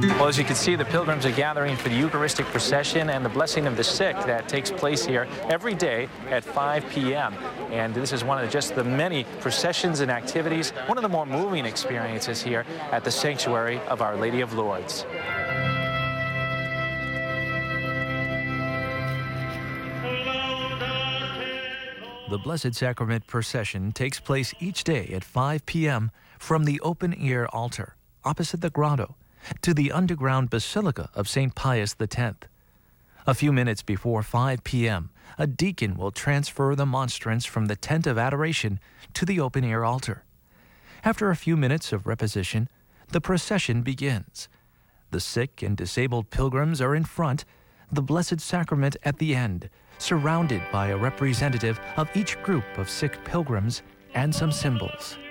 Well, as you can see, the pilgrims are gathering for the Eucharistic procession and the blessing of the sick that takes place here every day at 5 p.m. And this is one of just the many processions and activities, one of the more moving experiences here at the Sanctuary of Our Lady of Lourdes. The Blessed Sacrament procession takes place each day at 5 p.m. from the open-air altar opposite the grotto to the underground Basilica of St. Pius X. A few minutes before 5 p.m., a deacon will transfer the monstrance from the tent of adoration to the open-air altar. After a few minutes of reposition, the procession begins. The sick and disabled pilgrims are in front, the Blessed Sacrament at the end, surrounded by a representative of each group of sick pilgrims and some symbols.